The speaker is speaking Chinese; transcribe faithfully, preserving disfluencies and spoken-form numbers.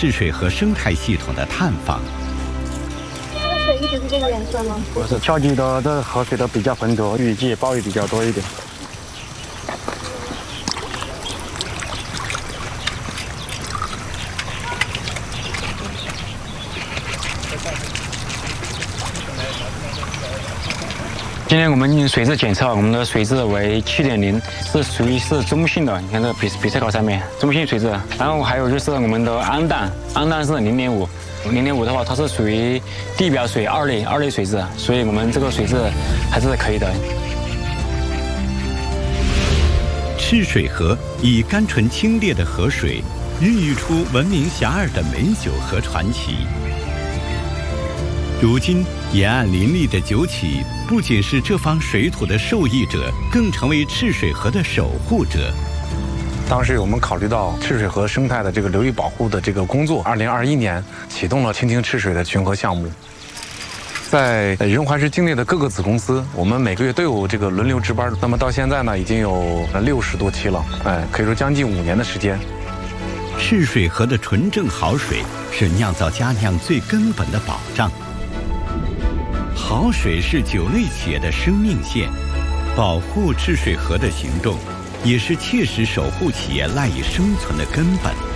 赤水河生态系统的探访。 水一直是这个颜色吗？ 不是，秋季的这河水都比较浑浊，雨季暴雨比较多一点。 今天我们水质检测，我们的水质为 七点零， 是属于是中性的。你看这比比赛稿上面中性水质。然后还有就是我们的氨氮，氨氮是 零点五， 零点五的话它是属于地表水二类二类水质，所以我们这个水质还是可以的。 赤水河以甘醇清冽的河水，孕育出闻名遐迩的美酒和传奇。 如今，沿岸林立的酒企不仅是这方水土的受益者，更成为赤水河的守护者。 当时我们考虑到赤水河生态的这个流域保护的这个工作，二零二一年启动了倾听赤水的巡河项目。在仁怀市境内的各个子公司，我们每个月都有这个轮流值班。那么到现在呢，已经有六十多期了，哎，可以说将近五年的时间。 赤水河的纯正好水是酿造佳酿最根本的保障。 好水是酒类企业的生命线，保护赤水河的行动，也是切实守护企业赖以生存的根本。